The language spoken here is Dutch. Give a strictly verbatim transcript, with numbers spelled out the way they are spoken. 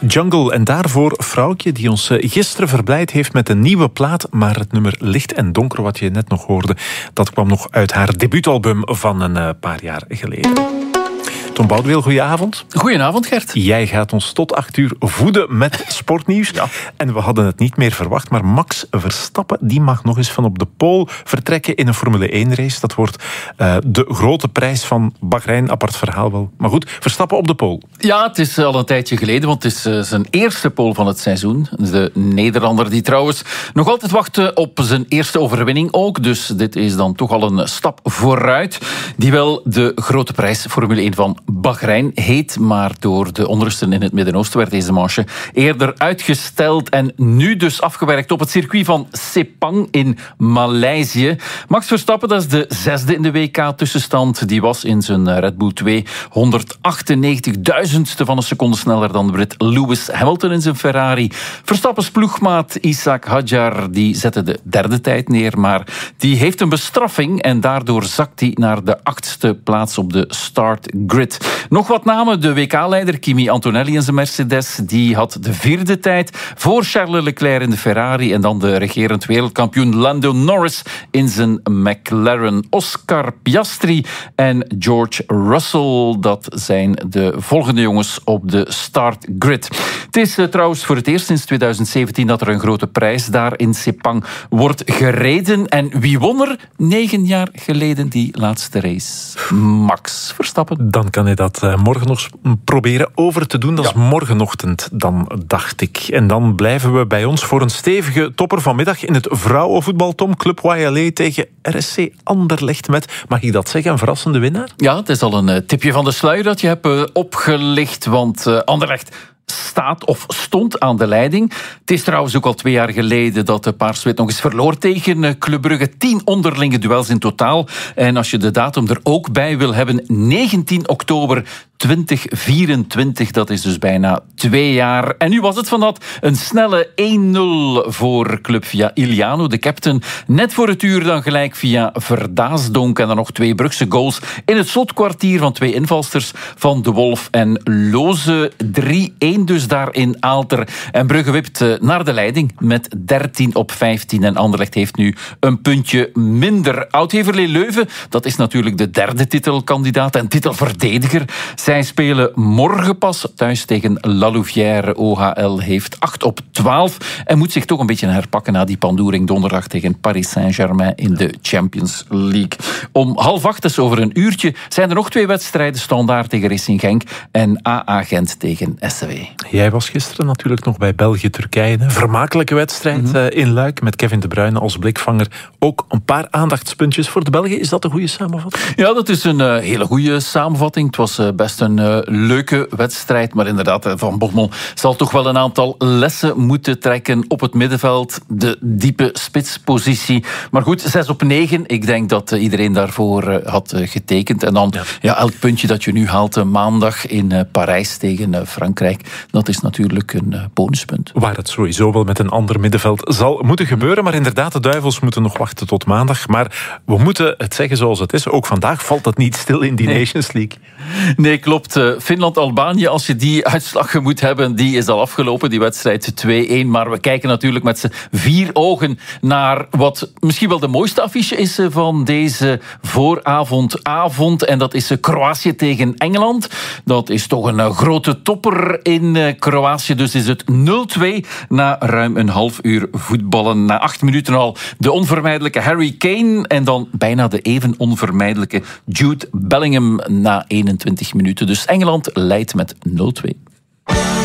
Jungle. En daarvoor Vrouwtje, die ons gisteren verblijd heeft met een nieuwe plaat. Maar het nummer Licht en Donker, wat je net nog hoorde, dat kwam nog uit haar debuutalbum van een paar jaar geleden. Tom Boudeweel, goedenavond. Goedenavond, Gert. Jij gaat ons tot acht uur voeden met sportnieuws. Ja. En we hadden het niet meer verwacht, maar Max Verstappen die mag nog eens van op de pole vertrekken in een Formule één race. Dat wordt uh, de grote prijs van Bahrein. Apart verhaal wel. Maar goed, Verstappen op de pole. Ja, het is al een tijdje geleden, want het is uh, zijn eerste pole van het seizoen. De Nederlander die trouwens nog altijd wacht op zijn eerste overwinning ook. Dus dit is dan toch al een stap vooruit. Die wel de grote prijs Formule één van Bahrein heet, maar door de onrusten in het Midden-Oosten werd deze manche eerder uitgesteld en nu dus afgewerkt op het circuit van Sepang in Maleisië. Max Verstappen, dat is de zesde in de W K-tussenstand. Die was in zijn Red Bull twee honderdachtennegentigduizendste van een seconde sneller dan de Brit Lewis Hamilton in zijn Ferrari. Verstappens ploegmaat Ishaq Hadjar die zette de derde tijd neer, maar die heeft een bestraffing en daardoor zakt hij naar de achtste plaats op de start grid. Nog wat namen. De W K-leider Kimi Antonelli in zijn Mercedes, die had de vierde tijd voor Charles Leclerc in de Ferrari en dan de regerend wereldkampioen Lando Norris in zijn McLaren. Oscar Piastri en George Russell, dat zijn de volgende jongens op de start grid. Het is uh, trouwens voor het eerst sinds twintig zeventien dat er een grote prijs daar in Sepang wordt gereden. En wie won er negen jaar geleden die laatste race? Max Verstappen. Dan kan hij dat uh, morgen nog proberen over te doen. Dat ja. is morgenochtend, dan dacht ik. En dan blijven we bij ons voor een stevige topper vanmiddag in het vrouwenvoetbal. Tom, Club Y L A tegen R S C Anderlecht met, mag ik dat zeggen, een verrassende winnaar? Ja, het is al een uh, tipje van de sluier dat je hebt uh, opgelicht, want uh, Anderlecht staat of stond aan de leiding. Het is trouwens ook al twee jaar geleden dat de Paars-Wit nog eens verloor tegen Club Brugge. Tien onderlinge duels in totaal. En als je de datum er ook bij wil hebben, negentien oktober twintig vierentwintig, dat is dus bijna twee jaar. En nu was het van dat een snelle één nul voor Club via Iliano, de captain. Net voor het uur dan gelijk via Verdaasdonk en dan nog twee Brugse goals in het slotkwartier van twee invalsters van De Wolf en Loze. drie één dus daar in Aalter. En Brugge wipt naar de leiding met dertien op vijftien. En Anderlecht heeft nu een puntje minder. Oud-Heverlee Leuven, dat is natuurlijk de derde titelkandidaat en titelverdediger. Zij spelen morgen pas thuis tegen La Louvière. O H L heeft acht op twaalf en moet zich toch een beetje herpakken na die pandoering donderdag tegen Paris Saint-Germain in de Champions League. Om half acht, dus over een uurtje, zijn er nog twee wedstrijden. Standaard tegen Racing Genk en A A Gent tegen S C W. Jij was gisteren natuurlijk nog bij België-Turkije. Een vermakelijke wedstrijd mm-hmm. in Luik met Kevin De Bruyne als blikvanger. Ook een paar aandachtspuntjes voor de Belgen. Is dat een goede samenvatting? Ja, dat is een uh, hele goede samenvatting. Het was uh, best een uh, leuke wedstrijd. Maar inderdaad, Van Bommel zal toch wel een aantal lessen moeten trekken op het middenveld. De diepe spitspositie. Maar goed, zes op negen. Ik denk dat uh, iedereen daarvoor uh, had uh, getekend. En dan ja. Ja, elk puntje dat je nu haalt uh, maandag in uh, Parijs tegen uh, Frankrijk. Dat is natuurlijk een uh, bonuspunt. Waar het sowieso wel met een ander middenveld zal moeten gebeuren. Maar inderdaad, de Duivels moeten nog wachten tot maandag. Maar we moeten het zeggen zoals het is. Ook vandaag valt het niet stil in die nee. Nations League. Nee, klopt. Uh, Finland-Albanië, als je die uitslag moet hebben, die is al afgelopen, die wedstrijd twee één. Maar we kijken natuurlijk met z'n vier ogen naar wat misschien wel de mooiste affiche is van deze vooravondavond. En dat is Kroatië tegen Engeland. Dat is toch een uh, grote topper in uh, Kroatië. Dus is het nul twee na ruim een half uur voetballen. Na acht minuten al de onvermijdelijke Harry Kane. En dan bijna de even onvermijdelijke Jude Bellingham na eenentwintig minuten. Dus Engeland leidt met nul twee.